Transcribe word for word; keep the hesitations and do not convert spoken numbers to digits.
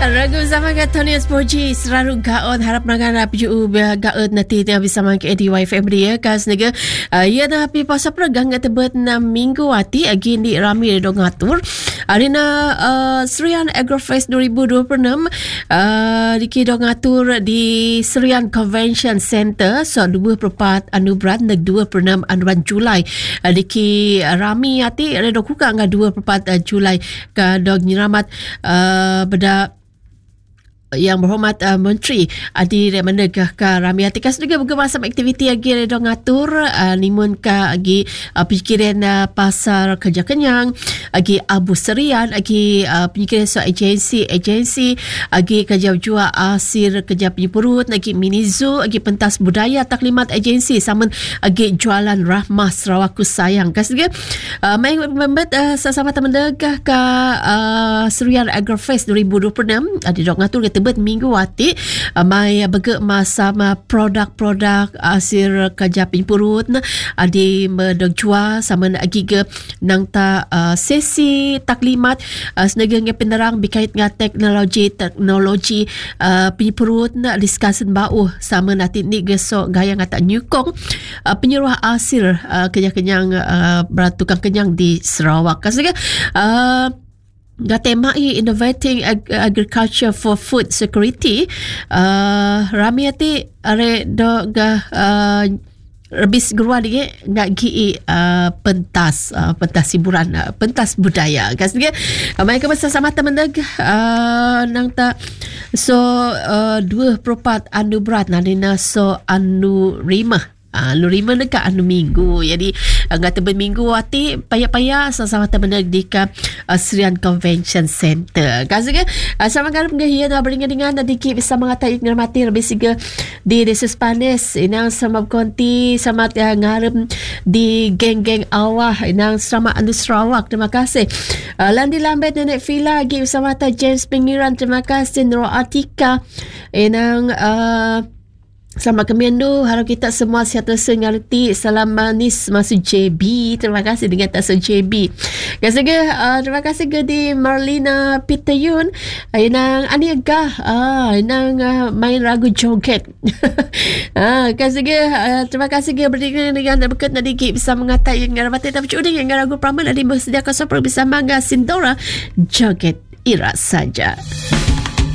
Ragu bersama dengan Tony Espoji selalu gaon harap nangan P U gaon nanti dia bersama ke A D Y F M dia kas nega ia dah pi pasal pergang tebet enam minggu ati agi ni rami dong ngatur arena uh, Serian Agrofest dua ribu dua puluh enam uh, di dong ngatur di Serian Convention Center so dua puluh empat Anugerah neg dua puluh enam Anugerah Julai uh, di rami ati ada dong kuka ngah dua puluh empat uh, Julai ka dong nyiramat uh, beda Yang Berhormat uh, Menteri Adi Ramanda ka rami ati kas juga bergemasam aktiviti agi redo ngatur uh, limun ka agi uh, penyikiran uh, pasar kerja kenyang agi Abu Serian agi uh, penyikiran so agensi agensi agi kerja jua asir kerja penyepurut agi minizu agi pentas budaya taklimat agensi samun agi jualan rahmah Sarawakku sayang kas juga uh, main membet uh, sama teman degah ka uh, Serian Agrofest dua ribu dua puluh enam adi dok ngatur kata bet minggu wati uh, mai bege masa ma produk-produk asir kerja pimpurut adi medog jua sama agi ke nang ta uh, sesi taklimat uh, senegeng penerang berkait dengan teknologi teknologi uh, pimpurut discussion bau sama nanti ni gesok gaya ngata nyukong uh, penyuruh asir uh, kerja kenyang uh, bertukang kenyang di Sarawak kasih uh, Gatemai Innovating Ag- Agriculture for Food Security uh, rami ati are do ga uh, rebis gerua dia ngak gi uh, pentas uh, pentas hiburan uh, pentas budaya kas dia mai ke bersama teman-teman uh, nang ta so uh, dua puluh empat Anugerah nanina so anu rimah Ah, lu rima dekat anu minggu. Jadi ngata berminggu wati payah-payah sama-sama teman di ka uh, Serian Convention Center. Kasih ke uh, sama kan ngahia dah beringan dengan dan dikit bisa mengata ingin mati lebih siga di desa Panis inang sama konti sama uh, ngarem di geng-geng awah inang sama Andu Sarawak. Terima kasih. Uh, Landi Lambet Nenek Fila lagi bersama ta James Pengiran. Terima kasih Nur Atika inang uh, selamat kemiandu, harap kita semua sihat rasa ngerti. Salam manis masuk J B. Terima kasih dengan tasa J B. Kasih ke, uh, terima kasih ke di Marlina Peter Yun. Inang Ani Agah. Ah, inang uh, main ragu joget. ah, kasih ke, uh, terima kasih ke berdiri dengan berkat nadiki bisa mengatai yang ngarapati tapi cuding yang ragu praman adi bersediakan sopra bisa mangga Sindora joget iras saja.